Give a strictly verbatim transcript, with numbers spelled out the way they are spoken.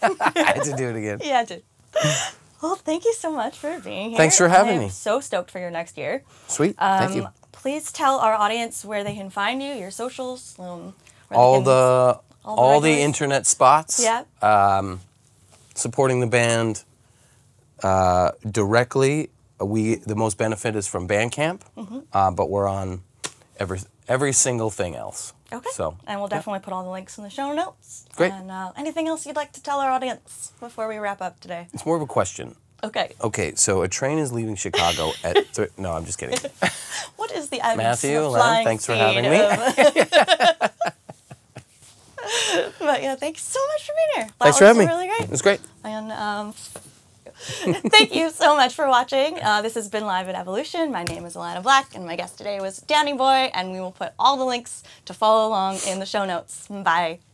I had to do it again. Yeah, I did. Well, thank you so much for being here. Thanks for having I'm me. so stoked for your next year. Sweet. Um, Thank you. Please tell our audience where they can find you, your socials. Um, where All they can, the all all the the, regulars. internet spots. Yeah. Um, supporting the band uh, directly. We the most benefit is from Bandcamp, Mm-hmm. uh, but we're on every every single thing else. Okay. So And we'll definitely put all the links in the show notes. Great. And uh, anything else you'd like to tell our audience before we wrap up today? it's more of a question. Okay. Okay, so a train is leaving Chicago at th- no, I'm just kidding. What is the average Matthew, Len, flying thanks for speed having me. of- But yeah, thanks so much for being here. That Thanks for was having me. really great. It was great. And um, thank you so much for watching. Uh, this has been Live at Evolution. My name is Alana Black, and my guest today was Danny Boy, and we will put all the links to follow along in the show notes. Bye.